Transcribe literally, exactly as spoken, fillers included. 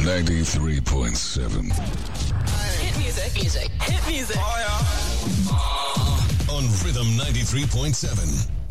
ninety-three point seven. Hit music. Music. Hit music. Oh, yeah. Uh, on Rhythm ninety-three point seven.